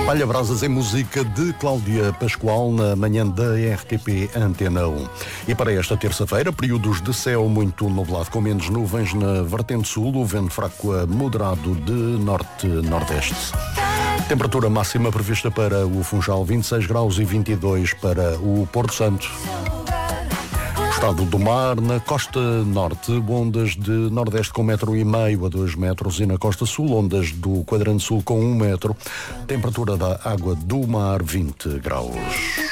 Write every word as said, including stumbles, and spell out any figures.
Espalha brasas em música de Cláudia Pascoal na manhã da R T P Antena um. E para esta terça-feira, períodos de céu muito nublado com menos nuvens na vertente sul, o vento fraco a moderado de norte-nordeste. Temperatura máxima prevista para o Funchal vinte e seis graus e vinte e dois para o Porto Santo. Estado do mar, na costa norte, ondas de nordeste com um metro e meio a dois metros e na costa sul, ondas do quadrante sul com um metro. Temperatura da água do mar, vinte graus.